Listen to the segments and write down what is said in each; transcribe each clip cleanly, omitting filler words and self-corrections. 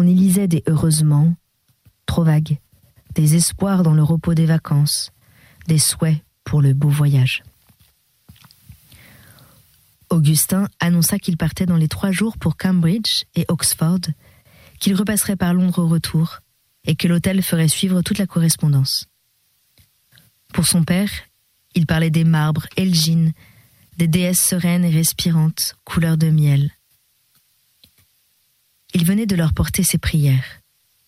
y lisait des heureusement, trop vagues, des espoirs dans le repos des vacances, des souhaits pour le beau voyage. Augustin annonça qu'il partait dans les 3 jours pour Cambridge et Oxford, qu'il repasserait par Londres au retour et que l'hôtel ferait suivre toute la correspondance. Pour son père, il parlait des marbres Elgin, des déesses sereines et respirantes, couleur de miel. Il venait de leur porter ses prières.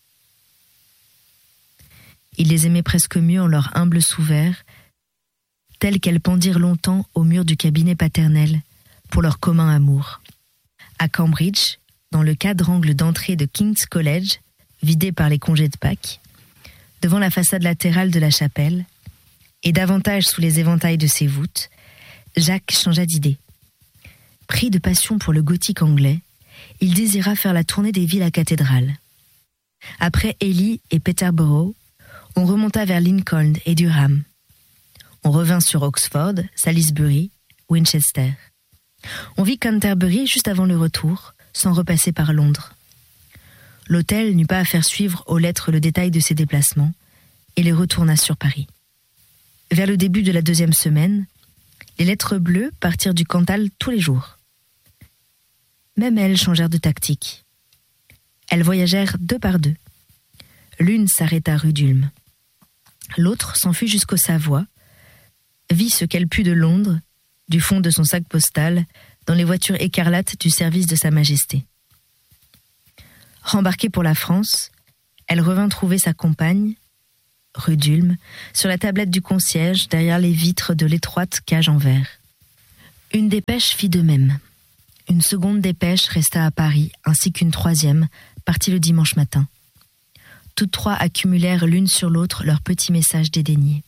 Il les aimait presque mieux en leur humble sous-verre, telles qu'elles pendirent longtemps au mur du cabinet paternel, pour leur commun amour. À Cambridge, dans le quadrangle d'entrée de King's College, vidé par les congés de Pâques, devant la façade latérale de la chapelle, et davantage sous les éventails de ses voûtes, Jacques changea d'idée. Pris de passion pour le gothique anglais, il désira faire la tournée des villes à cathédrales. Après Ely et Peterborough, on remonta vers Lincoln et Durham. On revint sur Oxford, Salisbury, Winchester. On vit Canterbury juste avant le retour, sans repasser par Londres. L'hôtel n'eut pas à faire suivre aux lettres le détail de ses déplacements et les retourna sur Paris. Vers le début de la 2e semaine, les lettres bleues partirent du Cantal tous les jours. Même elles changèrent de tactique. Elles voyagèrent 2 par 2. L'une s'arrêta rue d'Ulm. L'autre s'enfuit jusqu'aux Savoie, vit ce qu'elle put de Londres, du fond de son sac postal, dans les voitures écarlates du service de Sa Majesté. Rembarquée pour la France, elle revint trouver sa compagne, rue d'Ulm, sur la tablette du concierge derrière les vitres de l'étroite cage en verre. Une dépêche fit de même. Une seconde dépêche resta à Paris, ainsi qu'une 3e, partie le dimanche matin. Toutes 3 accumulèrent l'une sur l'autre leurs petits messages dédaignés.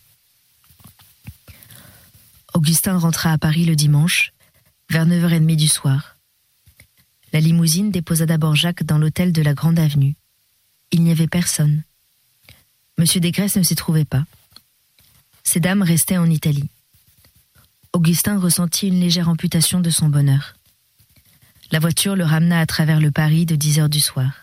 Augustin rentra à Paris le dimanche, vers 9h30 du soir. La limousine déposa d'abord Jacques dans l'hôtel de la Grande Avenue. Il n'y avait personne. Monsieur Desgresses ne s'y trouvait pas. Ces dames restaient en Italie. Augustin ressentit une légère amputation de son bonheur. La voiture le ramena à travers le Paris de 10h du soir.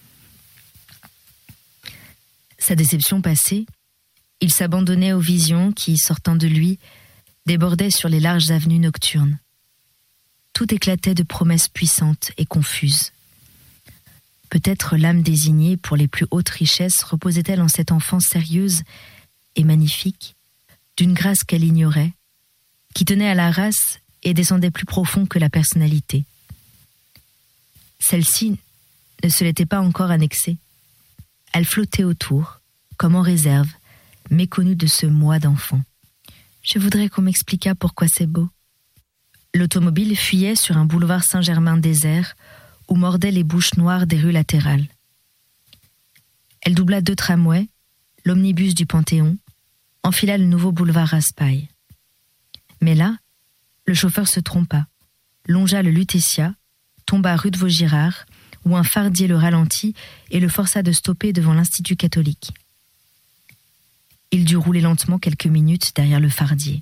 Sa déception passée, il s'abandonnait aux visions qui, sortant de lui, débordaient sur les larges avenues nocturnes. Tout éclatait de promesses puissantes et confuses. Peut-être l'âme désignée pour les plus hautes richesses reposait-elle en cette enfance sérieuse et magnifique, d'une grâce qu'elle ignorait, qui tenait à la race et descendait plus profond que la personnalité. Celle-ci ne se l'était pas encore annexée. Elle flottait autour, comme en réserve, méconnue de ce moi d'enfant. Je voudrais qu'on m'expliquât pourquoi c'est beau. L'automobile fuyait sur un boulevard Saint-Germain désert où mordaient les bouches noires des rues latérales. Elle doubla 2 tramways, l'omnibus du Panthéon, enfila le nouveau boulevard Raspail. Mais là, le chauffeur se trompa, longea le Lutetia, tomba rue de Vaugirard, où un fardier le ralentit et le força de stopper devant l'Institut catholique. Il dut rouler lentement quelques minutes derrière le fardier.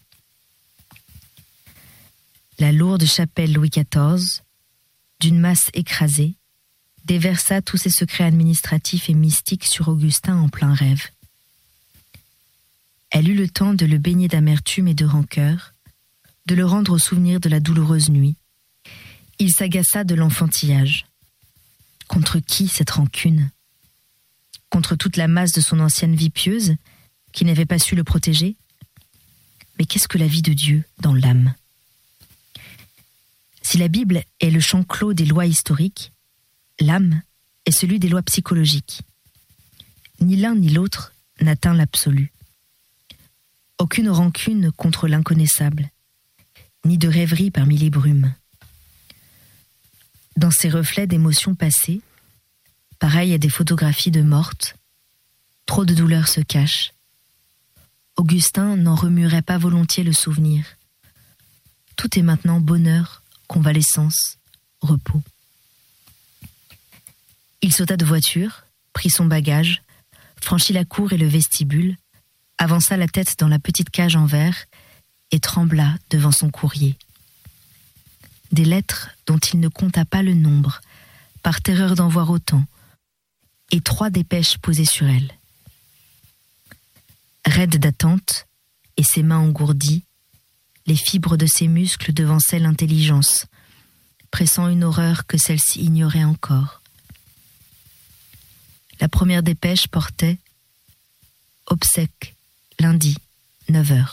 La lourde chapelle Louis XIV, d'une masse écrasée, déversa tous ses secrets administratifs et mystiques sur Augustin en plein rêve. Elle eut le temps de le baigner d'amertume et de rancœur, de le rendre au souvenir de la douloureuse nuit. Il s'agaça de l'enfantillage. Contre qui cette rancune ? Contre toute la masse de son ancienne vie pieuse, qui n'avait pas su le protéger ? Mais qu'est-ce que la vie de Dieu dans l'âme ? Si la Bible est le champ clos des lois historiques, l'âme est celui des lois psychologiques. Ni l'un ni l'autre n'atteint l'absolu. Aucune rancune contre l'inconnaissable, ni de rêverie parmi les brumes. Dans ces reflets d'émotions passées, pareils à des photographies de mortes, trop de douleurs se cachent. Augustin n'en remuerait pas volontiers le souvenir. Tout est maintenant bonheur, convalescence, repos. Il sauta de voiture, prit son bagage, franchit la cour et le vestibule, avança la tête dans la petite cage en verre et trembla devant son courrier. Des lettres dont il ne compta pas le nombre, par terreur d'en voir autant, et 3 dépêches posées sur elle. Raide d'attente et ses mains engourdies, les fibres de ses muscles devançaient l'intelligence, pressant une horreur que celle-ci ignorait encore. La première dépêche portait « Obsèques, lundi, 9h ».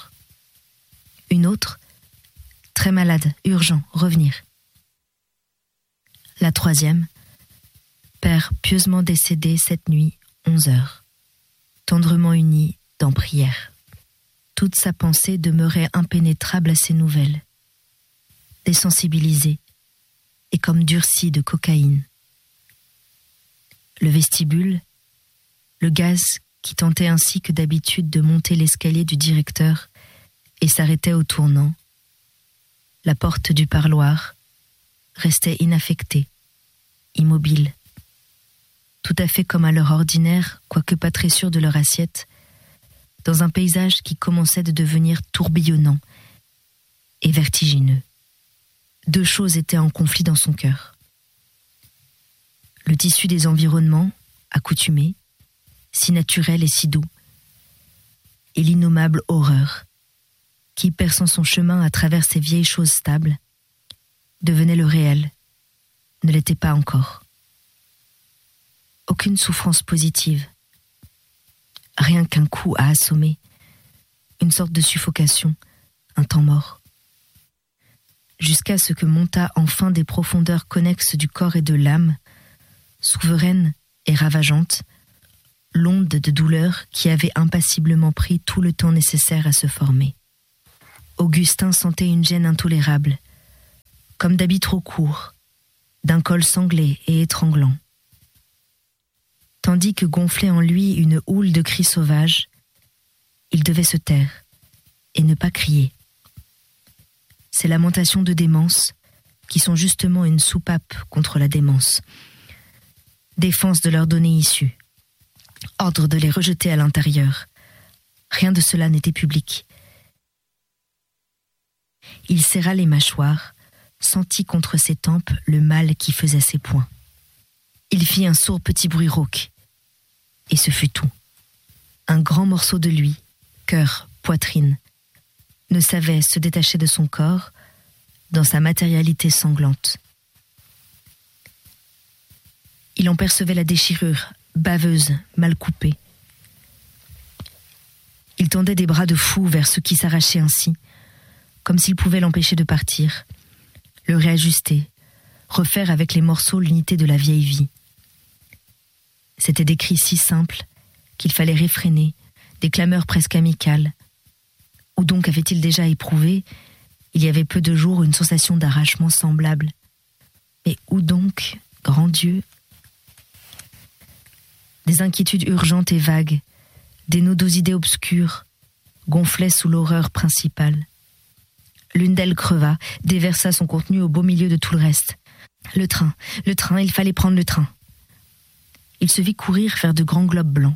Une autre « Très malade, urgent, revenir ». La troisième « Père pieusement décédé cette nuit, 11h », tendrement uni dans prière. Toute sa pensée demeurait impénétrable à ces nouvelles, désensibilisée et comme durcie de cocaïne. Le vestibule, le gaz qui tentait ainsi que d'habitude de monter l'escalier du directeur et s'arrêtait au tournant, la porte du parloir restait inaffectée, immobile, tout à fait comme à l'heure ordinaire, quoique pas très sûre de leur assiette, dans un paysage qui commençait de devenir tourbillonnant et vertigineux. 2 choses étaient en conflit dans son cœur. Le tissu des environnements, accoutumé, si naturel et si doux, et l'innommable horreur, qui, perçant son chemin à travers ces vieilles choses stables, devenait le réel, ne l'était pas encore. Aucune souffrance positive, rien qu'un coup à assommer, une sorte de suffocation, un temps mort. Jusqu'à ce que montât enfin des profondeurs connexes du corps et de l'âme, souveraine et ravageante, l'onde de douleur qui avait impassiblement pris tout le temps nécessaire à se former. Augustin sentait une gêne intolérable, comme d'habits trop courts, d'un col sanglé et étranglant. Tandis que gonflait en lui une houle de cris sauvages, il devait se taire et ne pas crier. Ces lamentations de démence, qui sont justement une soupape contre la démence. Défense de leur donner issue. Ordre de les rejeter à l'intérieur. Rien de cela n'était public. Il serra les mâchoires, sentit contre ses tempes le mal qui faisait ses poings. Il fit un sourd petit bruit rauque. Et ce fut tout. Un grand morceau de lui, cœur, poitrine, ne savait se détacher de son corps dans sa matérialité sanglante. Il en percevait la déchirure, baveuse, mal coupée. Il tendait des bras de fou vers ce qui s'arrachait ainsi, comme s'il pouvait l'empêcher de partir, le réajuster, refaire avec les morceaux l'unité de la vieille vie. C'étaient des cris si simples qu'il fallait réfréner, des clameurs presque amicales. Où donc avait-il déjà éprouvé, il y avait peu de jours, une sensation d'arrachement semblable? Mais où donc, grand Dieu? Des inquiétudes urgentes et vagues, des nodosités obscures, gonflaient sous l'horreur principale. L'une d'elles creva, déversa son contenu au beau milieu de tout le reste. Le train, il fallait prendre le train. Il se vit courir vers de grands globes blancs.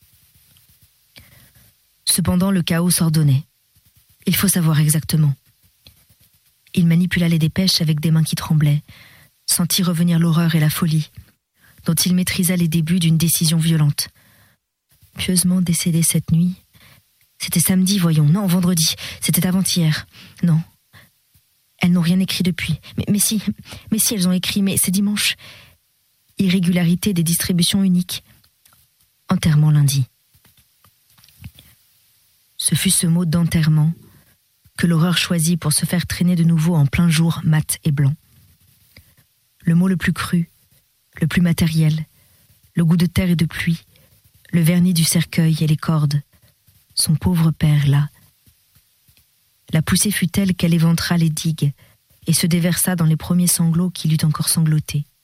Cependant, le chaos s'ordonnait. Il faut savoir exactement. Il manipula les dépêches avec des mains qui tremblaient, sentit revenir l'horreur et la folie, dont il maîtrisa les débuts d'une décision violente. Pieusement décédée cette nuit. C'était samedi, voyons. Non, vendredi. C'était avant-hier. Non. Elles n'ont rien écrit depuis. Mais si, elles ont écrit, mais c'est dimanche. Irrégularité des distributions uniques. Enterrement lundi. Ce fut ce mot d'enterrement que l'horreur choisit pour se faire traîner de nouveau en plein jour mat et blanc. Le mot le plus cru, le plus matériel, le goût de terre et de pluie, le vernis du cercueil et les cordes, son pauvre père là. La poussée fut telle qu'elle éventra les digues et se déversa dans les premiers sanglots qu'il eut encore sanglotés.